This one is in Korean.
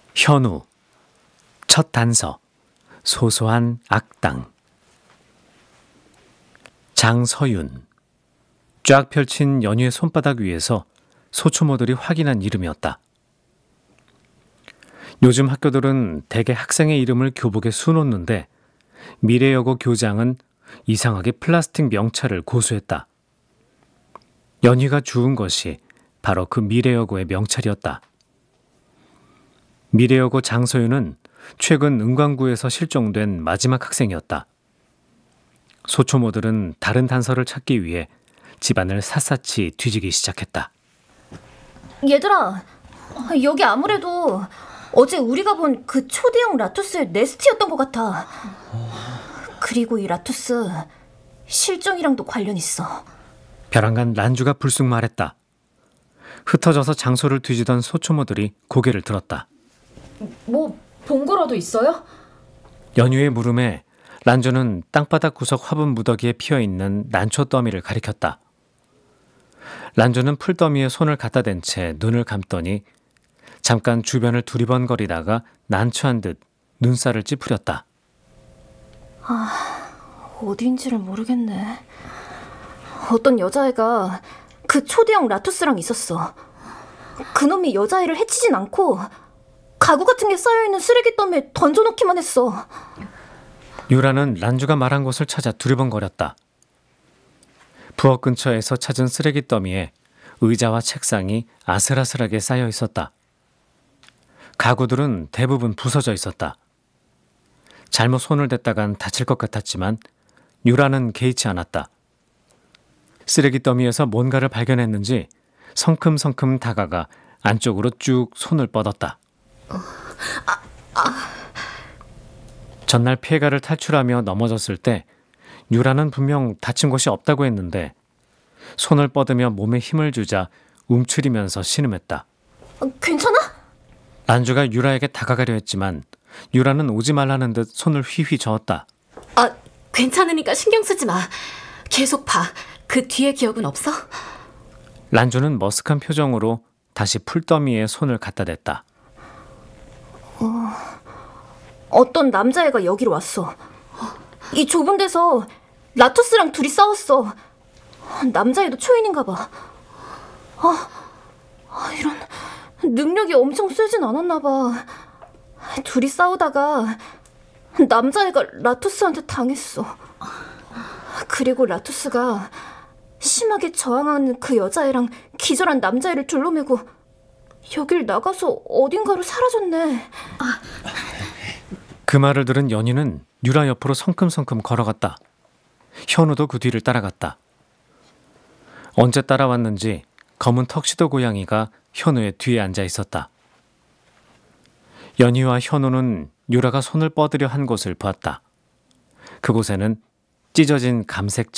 현우, 첫 단서, 소소한 악당. 장서윤, 쫙 펼친 연희의 손바닥 위에서 소초모들이 확인한 이름이었다. 요즘 학교들은 대개 학생의 이름을 교복에 수놓는데 미래여고 교장은 이상하게 플라스틱 명찰을 고수했다. 연희가 주운 것이 바로 그 미래여고의 명찰이었다. 미래여고 장서윤은 최근 은광구에서 실종된 마지막 학생이었다. 소초모들은 다른 단서를 찾기 위해 집안을 샅샅이 뒤지기 시작했다. 얘들아, 여기 아무래도 어제 우리가 본 그 초대형 라투스의 네스트였던 것 같아. 그리고 이 라투스 실종이랑도 관련 있어. 벼랑간 란주가 불쑥 말했다. 흩어져서 장소를 뒤지던 소초모들이 고개를 들었다. 뭐 본 거라도 있어요? 연유의 물음에 란주는 땅바닥 구석 화분 무더기에 피어있는 난초 더미를 가리켰다. 란주는 풀더미에 손을 갖다 댄 채 눈을 감더니 잠깐 주변을 두리번거리다가 난처한 듯 눈살을 찌푸렸다. 어디인지를 모르겠네. 어떤 여자애가 그 초대형 라투스랑 있었어. 그놈이 여자애를 해치진 않고 가구 같은 게 쌓여있는 쓰레기 더미에 던져놓기만 했어. 유라는 란주가 말한 곳을 찾아 두리번거렸다. 부엌 근처에서 찾은 쓰레기 더미에 의자와 책상이 아슬아슬하게 쌓여 있었다. 가구들은 대부분 부서져 있었다. 잘못 손을 댔다간 다칠 것 같았지만 유라는 개의치 않았다. 쓰레기 더미에서 뭔가를 발견했는지 성큼성큼 다가가 안쪽으로 쭉 손을 뻗었다. 전날 피해가를 탈출하며 넘어졌을 때 유라는 분명 다친 곳이 없다고 했는데 손을 뻗으며 몸에 힘을 주자 움츠리면서 신음했다. 괜찮아? 란주가 유라에게 다가가려 했지만 유라는 오지 말라는 듯 손을 휘휘 저었다. 괜찮으니까 신경 쓰지 마. 계속 봐. 그 뒤에 기억은 없어? 란주는 머쓱한 표정으로 다시 풀더미에 손을 갖다 댔다. 어떤 남자애가 여기로 왔어. 이 좁은 데서 라투스랑 둘이 싸웠어. 남자애도 초인인가 봐. 이런, 능력이 엄청 세진 않았나 봐. 둘이 싸우다가 남자애가 라투스한테 당했어. 그리고 라투스가 심하게 저항하는 그 여자애랑 기절한 남자애를 둘러매고 여길 나가서 어딘가로 사라졌네. 그 말을 들은 연희는 유라 옆으로 성큼성큼 걸어갔다. 현우도 그 뒤를 따라갔다. 언제 따라왔는지 검은 턱시도 고양이가 현우의 뒤에 앉아 있었다. 연희와 현우는 유라가 손을 뻗으려 한 곳을 보았다. 그곳에는 찢어진 감색